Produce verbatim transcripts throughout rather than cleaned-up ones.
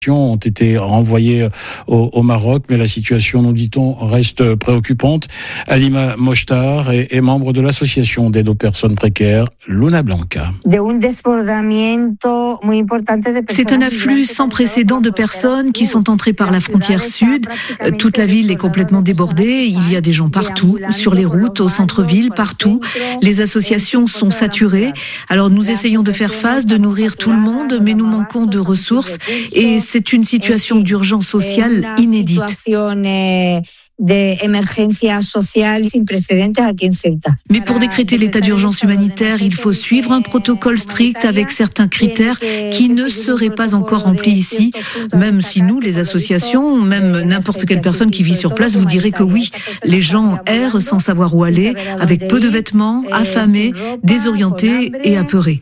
ont été renvoyés au, au Maroc, mais la situation, nous dit-on, reste préoccupante. Halima Mochtar est, est membre de l'association d'aide aux personnes précaires, Luna Blanca. C'est un afflux sans précédent de personnes qui sont entrées par la frontière sud. Toute la ville est complètement débordée. Il y a des gens partout, sur les routes, au centre-ville, partout. Les associations sont saturées. Alors nous essayons de faire face, de nourrir tout le monde, mais nous manquons de ressources. Et c'est une situation d'urgence sociale inédite. Mais pour décréter l'état d'urgence humanitaire, il faut suivre un protocole strict avec certains critères qui ne seraient pas encore remplis ici. Même si nous, les associations, même n'importe quelle personne qui vit sur place vous dirait que oui, les gens errent sans savoir où aller, avec peu de vêtements, affamés, désorientés et apeurés.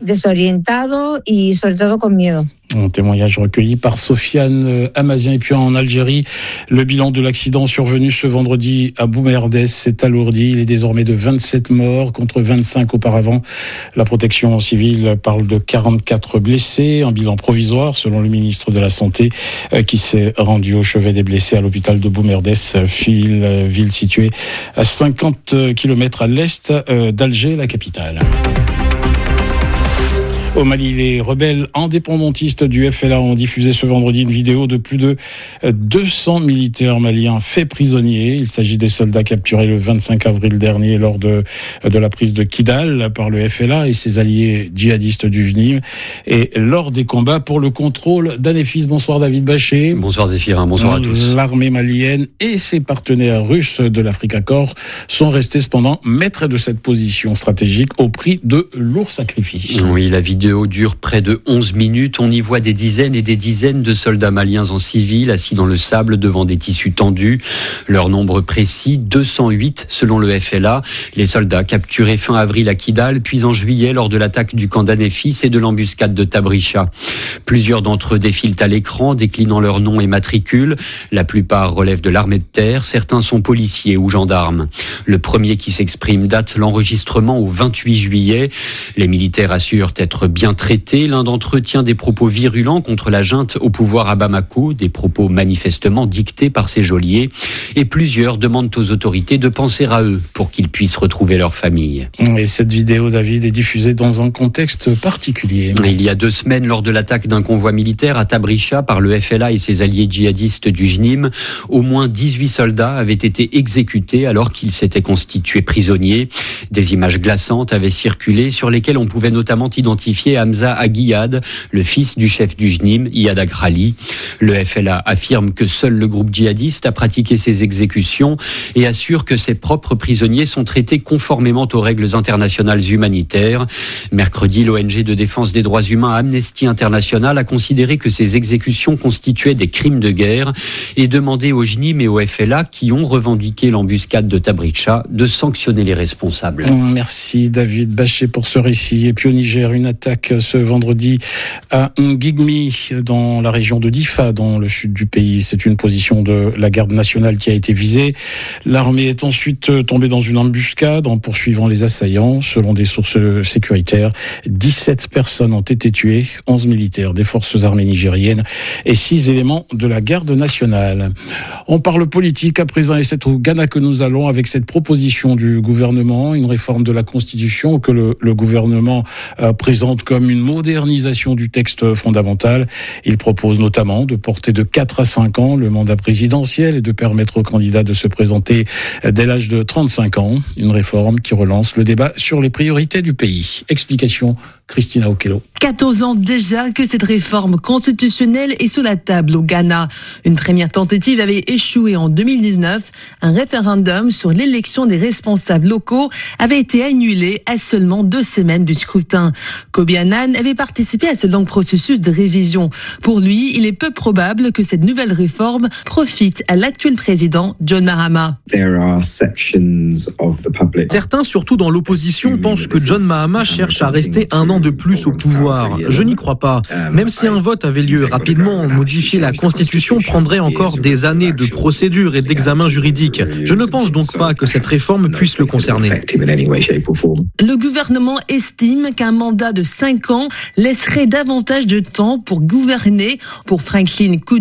Un témoignage recueilli par Sofiane Amazien. Et puis en Algérie, le bilan de l'accident survenu ce vendredi à Boumerdès s'est alourdi. Il est désormais de vingt-sept morts contre vingt-cinq auparavant. La protection civile parle de quarante-quatre blessés. Un bilan provisoire selon le ministre de la Santé qui s'est rendu au chevet des blessés à l'hôpital de Boumerdès, ville située à cinquante kilomètres à l'est d'Alger, la capitale. Au Mali, les rebelles indépendantistes du F L A ont diffusé ce vendredi une vidéo de plus de deux cents militaires maliens faits prisonniers. Il s'agit des soldats capturés le vingt-cinq avril dernier lors de, de la prise de Kidal par le F L A et ses alliés djihadistes du J N I M et lors des combats pour le contrôle d'Anefis. Bonsoir David Bachet. Bonsoir Zéphirin, bonsoir à tous. L'armée malienne et ses partenaires russes de l'Afrique Accord sont restés cependant maîtres de cette position stratégique au prix de lourds sacrifices. Oui, la vidéo La vidéo dure près de onze minutes. On y voit des dizaines et des dizaines de soldats maliens en civil, assis dans le sable devant des tissus tendus. Leur nombre précis, deux cent huit selon le F L A. Les soldats capturés fin avril à Kidal, puis en juillet lors de l'attaque du camp d'Anefis et de l'embuscade de Tabricha. Plusieurs d'entre eux défilent à l'écran, déclinant leur nom et matricule. La plupart relèvent de l'armée de terre. Certains sont policiers ou gendarmes. Le premier qui s'exprime date l'enregistrement au vingt-huit juillet. Les militaires assurent être bien traités. L'un d'entre eux tient des propos virulents contre la junte au pouvoir à Bamako, des propos manifestement dictés par ses geôliers. Et plusieurs demandent aux autorités de penser à eux pour qu'ils puissent retrouver leur famille. Et cette vidéo, David, est diffusée dans un contexte particulier. Il y a deux semaines, lors de l'attaque d'un convoi militaire à Tabricha par le F L A et ses alliés djihadistes du J N I M, au moins dix-huit soldats avaient été exécutés alors qu'ils s'étaient constitués prisonniers. Des images glaçantes avaient circulé sur lesquelles on pouvait notamment identifier Hamza Aguiyad, le fils du chef du J N I M, Iyad Agrali. Le F L A affirme que seul le groupe djihadiste a pratiqué ces exécutions et assure que ses propres prisonniers sont traités conformément aux règles internationales humanitaires. Mercredi, l'O N G de défense des droits humains Amnesty International a considéré que ces exécutions constituaient des crimes de guerre et demandé au J N I M et au F L A, qui ont revendiqué l'embuscade de Tabricha, de sanctionner les responsables. Merci David Bachet pour ce récit. Et puis au Niger, une attaque ce vendredi à Ngigmi, dans la région de Difa, dans le sud du pays. C'est une position de la garde nationale qui a été visée. L'armée est ensuite tombée dans une embuscade en poursuivant les assaillants. Selon des sources sécuritaires, dix-sept personnes ont été tuées, onze militaires des forces armées nigériennes et six éléments de la garde nationale. On parle politique à présent et c'est au Ghana que nous allons avec cette proposition du gouvernement, une réforme de la Constitution que le, le gouvernement euh, présente comme une modernisation du texte fondamental. Il propose notamment de porter de quatre à cinq ans le mandat présidentiel et de permettre aux candidats de se présenter dès l'âge de trente-cinq ans. Une réforme qui relance le débat sur les priorités du pays. Explication Christina Okello. quatorze ans déjà que cette réforme constitutionnelle est sur la table au Ghana. Une première tentative avait échoué en deux mille dix-neuf. Un référendum sur l'élection des responsables locaux avait été annulé à seulement deux semaines du scrutin. Kobi Annan avait participé à ce long processus de révision. Pour lui, il est peu probable que cette nouvelle réforme profite à l'actuel président John Mahama. Certains, surtout dans l'opposition, pensent que John Mahama cherche à rester un an ans de plus au pouvoir. Je n'y crois pas. Même si un vote avait lieu rapidement, modifier la Constitution prendrait encore des années de procédures et d'examens juridiques. Je ne pense donc pas que cette réforme puisse le concerner. Le gouvernement estime qu'un mandat de cinq ans laisserait davantage de temps pour gouverner. Pour Franklin